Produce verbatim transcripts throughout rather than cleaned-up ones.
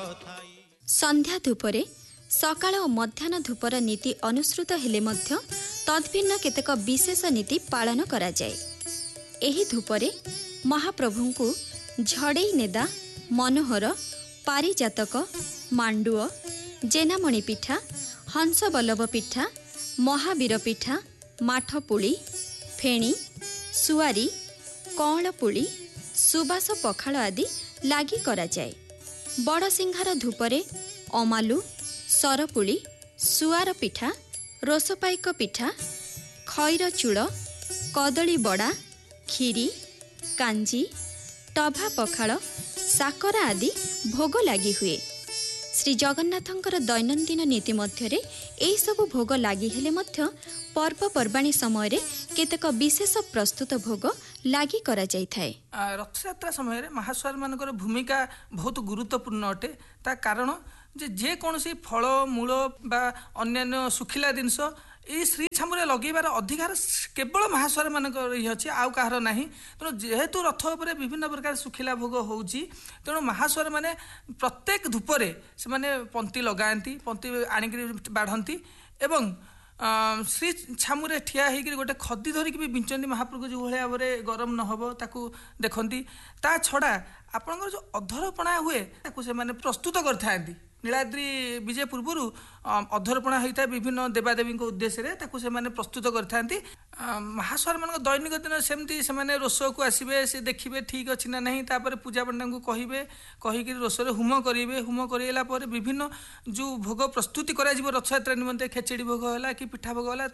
संध्या धूपरे सकाळ और मध्याह्न धूपर नीति अनुसृत हेले मध्य तद्भिन्न केतेक विशेष नीति पालन करा जाए। एही धूपरे महाप्रभु को झड़ई नेदा, मनोहर, पारिजातक, मांडुओ, जेनामणि पिठा, हंसबल्लभ पिठा, महावीर पिठा, माठपुली, फेणी, सुआरी, कौलपुली, सुबास पखाल आदि लागी करा जाए। बड़सिंहार धूपरे अमालु, सरपुली, सुआर पिठा, रोसपाइक पिठा, खैर चूड़, कदली बड़ा, खीरी, कांजी, टभा पखाल, साकरा आदि भोग लगी हुए। श्री जगन्नाथंकर दैनंदिन नीति मध्यरे एही सबु भोग लगी हेले मध्य पर्वपर्वाणी समय रे केतेक विशेष प्रस्तुत भोग लगी करा जाय थाए। रथयात्रा समय रे महास्वार मानकर भूमिका बहुत गुरुत्वपूर्ण अटे। ता कारण जे जे कोनसी फल मूल बा अन्यान्य सुखिला जिनस ये श्री छामुरे लगेबार अधिकार केवल महास्वार मानकर ही अच्छे आउ कहार ना। तेणु जेहेतु रथ उपर विभिन्न प्रकार सुखिला भोग होउची तेणु महास्वार माने प्रत्येक धूपरे से माने पंक्ति लगाती, पंक्ति आनिक बाढ़ती एवं श्री छामुरे ठिया होकर गोटे खदी धरिक भी बिंचती महाप्रभु जो भाई भाव में गरम न हो ताकू देखती। ता छड़ा आपंकर जो अधरपणा हुए ताकू से माने प्रस्तुत करथांती। नीलाद्री विजय पूर्व अधरपणा होता है विभिन्न देवादेवी उद्देश्य ताकू से माने प्रस्तुत करथांती। महास्वार मान दैनिक दिन सेमती से माने रोष को आसबे, से देखिए ठीक अच्छी ना नहीं, तापर पूजा पंडा को कहे कहीकि रोष होम करेंगे। होम कराला विभिन्न जो भोग प्रस्तुति करा रथयात्रा निमंते खेचेड़ी भोग है कि पिठा भोग है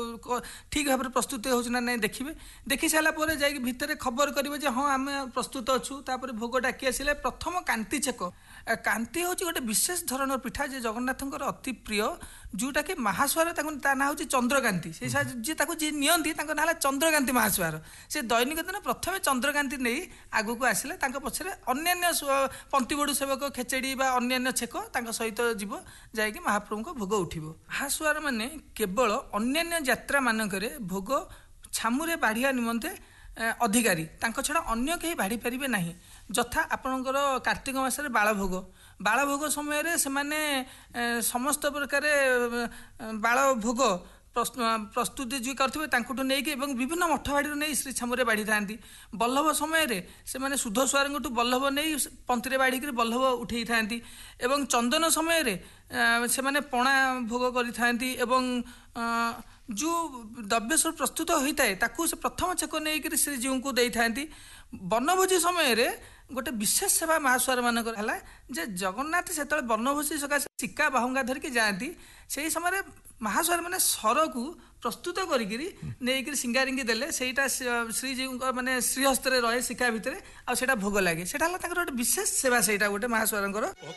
ठीक भाव प्रस्तुति होना नहीं देखिए। देखी सारापर जा भितर खबर करेंगे हाँ आम प्रस्तुत अच्छू। तापर भोग डाकी आसिले प्रथम कांति छेक। कांति हूँ गोटे विशेष धरण पिठा जे जगन्नाथंकर अति प्रिय, जोटा कि महास्वार ता ना हूँ चंद्रकांति। से जी जी नियंती ना चंद्रकांति महास्वार। से दैनिक दिन प्रथम चंद्रकांति नहीं आगू को आसिले पछरे अन्यान्य पंक्ति बड़ू सेवक खेचेड़ी बा अन्यान्य छेक सहित जीव जाकि महाप्रभु को भोग उठिबो। महास्वार माने केवल अन्यान्य यात्रा मानकरे भोग छामुरे बाढ़िया निमंते अधिकारी तांको छड़ा अन्य कहीं बाढ़ी पारिबे नहीं। जथा आपणकर कार्तिक मासरे बालभोग बालभोग समय से माने समस्त प्रकार बालभोग प्रस्तुति जी करथिबे तांकुठु नेकी एवं विभिन्न मठबाड़ी नहीं श्री छामुरे बाढ़ी था। बल्लभ समय से माने सुध स्वारंगठु बल्लभ नहीं पंक्ति बाढ़ी बल्लभ उठे था। एवं चंदन समय से माने पणा भोग करि एवं जो द्रव्य सब प्रस्तुत होता है ताकू से प्रथम छेक नहीं श्रीजीव को दे था। बनभोजी समय गोटे विशेष सेवा महास्वार मानकर है जे जगन्नाथ से बनभोजी सकाशे सिक्का बाहुंगा धरिकी जाती से समय महास्वार मैंने सर को प्रस्तुत करी सिंगारिंगी देले सेटा श्रीजीव माने श्रीहस्त रहे सिक्का भितर आ भोग लगे। से गोटे विशेष सेवा से गोटे महास्वार।